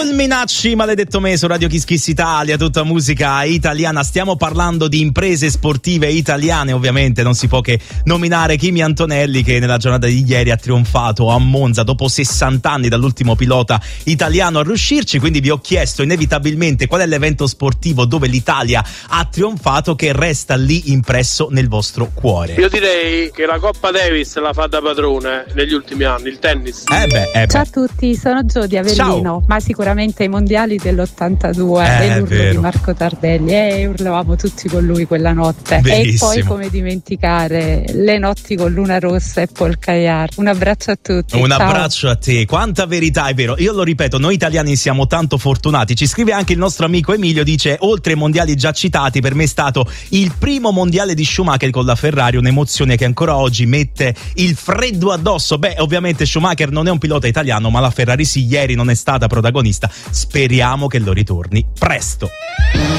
Paul Minacci, Maledetto me, su Radio Kiss Kiss Italia, tutta musica italiana. Stiamo parlando di imprese sportive italiane, ovviamente non si può che nominare Kimi Antonelli, che nella giornata di ieri ha trionfato a Monza dopo 60 anni dall'ultimo pilota italiano a riuscirci. Quindi vi ho chiesto inevitabilmente qual è l'evento sportivo dove l'Italia ha trionfato, che resta lì impresso nel vostro cuore. Io direi che la Coppa Davis la fa da padrone negli ultimi anni, il tennis. Ciao a tutti, sono Gio di Avellino. Ciao. Ma sicuramente i mondiali dell'82 e l'urlo di Marco Tardelli, urlavamo tutti con lui quella notte. Bellissimo. E poi come dimenticare le notti con Luna Rossa e Paul Kayar. Un abbraccio a tutti. Un ciao. Abbraccio a te, quanta verità, è vero. Io lo ripeto, noi italiani siamo tanto fortunati. Ci scrive anche il nostro amico Emilio, dice: oltre ai mondiali già citati, per me è stato il primo mondiale di Schumacher con la Ferrari, un'emozione che ancora oggi mette il freddo addosso. Beh, ovviamente Schumacher non è un pilota italiano, ma la Ferrari sì, ieri non è stata protagonista. Speriamo che lo ritorni presto.